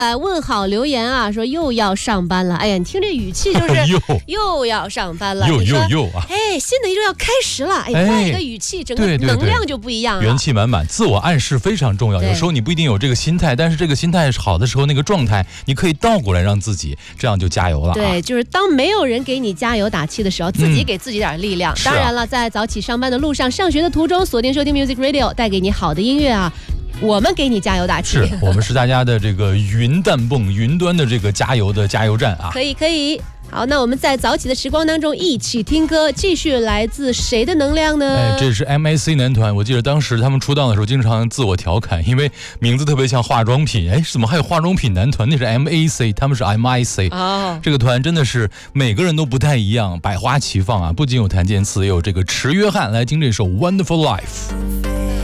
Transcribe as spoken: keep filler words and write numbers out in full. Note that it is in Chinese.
呃，问好留言啊，说又要上班了。哎呀，你听这语气就是又又要上班了， 又你说又又啊！ 哎，新的一周要开始了，哎， 哎换一个语气，整个对对对能量就不一样了。 元气满满，自我暗示非常重要。 对有时候你不一定有这个心态，但是这个心态好的时候，那个状态你可以倒过来让自己，这样就加油了啊！ 对，就是当没有人给你加油打气的时候，自己给自己点力量。 是啊当然了，在早起上班的路上、上学的途中，锁定收听 Music Radio， 带给你好的音乐啊。我们给你加油打气， 是我们是大家的这个云弹蹦云端的这个加油的加油站啊！ 可以可以。好，那我们在早起的时光当中一起听歌，继续来自谁的能量呢？ 哎，这是 M A C 男团，我记得当时他们出道的时候经常自我调侃，因为名字特别像化妆品。哎，怎么还有化妆品男团？那是 M A C， 他们是 M I C。 哦， 这个团真的是每个人都不太一样，百花齐放啊！不仅有谭健次，也有这个池约翰。来听这首《Wonderful Life》。